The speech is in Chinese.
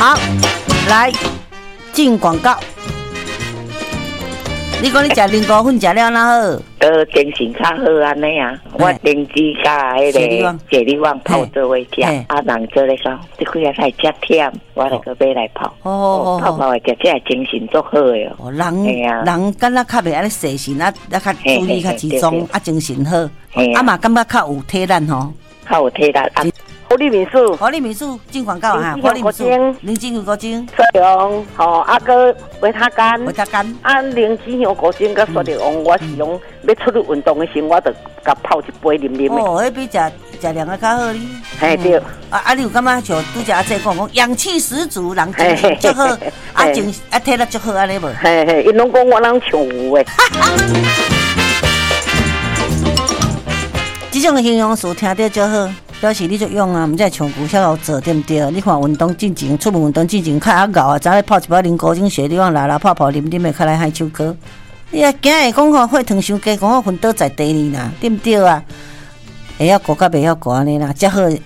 好，来进广告。你讲你食菱膏粉食了哪好？ 精神较好安尼啊！我丁子甲迄个解力旺泡做伙食，啊人做咧讲，这几日太吃忝，我就去买来泡。泡的食，这精神足好的哦。 人敢若较袂安尼细心啊，较注意较集中，啊精神好，啊嘛感觉较有体力吼， 较有体力啊。活力民宿， 活力民宿进广告哈，活力民宿，林金香古精， 雪龙，吼，啊个维他干， 维他干， 啊林金香古精甲雪龙，我是用要出去运动的时，我就甲泡一杯啉啉的。 哦，迄比食凉的较好哩。 嘿对。 你有感觉像拄则阿姐讲氧气十足，人精神足好，体力足好安尼无？ 嘿嘿，因拢讲我人像有诶。 这种的形容词听到就好。表示你就用啊，毋知像牛晓做对毋对？你看运动进前，出门运动进前较熬啊，早咧泡一包菱膏精血，你往拉泡泡啉啉的，较来害手膏。你啊，今日讲吼血糖伤低，讲好昏倒在地里啦，对毋对啊？会晓顾甲袂晓顾安尼啦，遮好